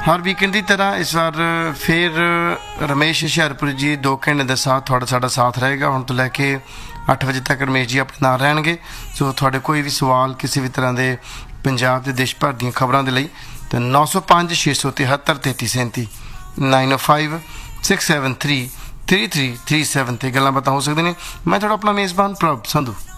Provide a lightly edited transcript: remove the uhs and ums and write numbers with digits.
हर weekend की तरह इस बार फिर रमेश हुशियारपुर जी 2 घंटे के साथ थोड़ा साडा साथ रहेगा। हुण तो लैके 8 बजे तक रमेश जी अपने नाल रहणगे। सो थोड़े कोई भी सवाल किसी भी तरह के पंजाब के देश भर दी खबरों के लिए तो 905 673 3337 905 673 3337 ते गल्लां बातां हो सकदी ने। मैं थोड़ा अपना मेज़बान प्रभ संधू।